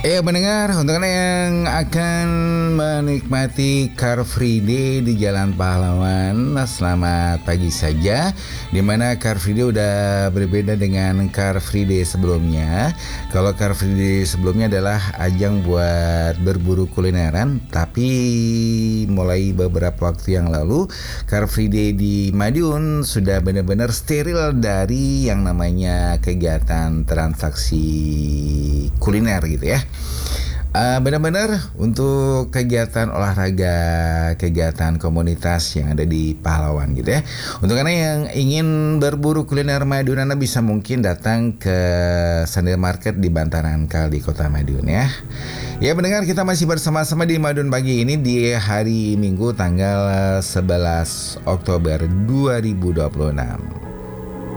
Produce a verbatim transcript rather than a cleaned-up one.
Ya mendengar, untuk Anda yang akan menikmati Car Free Day di Jalan Pahlawan, selamat pagi saja. Dimana Car Free Day udah berbeda dengan Car Free Day sebelumnya. Kalau Car Free Day sebelumnya adalah ajang buat berburu kulineran, tapi mulai beberapa waktu yang lalu Car Free Day di Madiun sudah benar-benar steril dari yang namanya kegiatan transaksi kuliner gitu ya. Uh, benar-benar untuk kegiatan olahraga, kegiatan komunitas yang ada di Pahlawan gitu ya. Untuk Anda yang ingin berburu kuliner Madiun, Anda bisa mungkin datang ke Sandil Market di Bantaran Kali, Kota Madiun ya. Ya mendengar, kita masih bersama-sama di Madiun pagi ini di hari Minggu tanggal sebelas Oktober dua ribu dua puluh enam.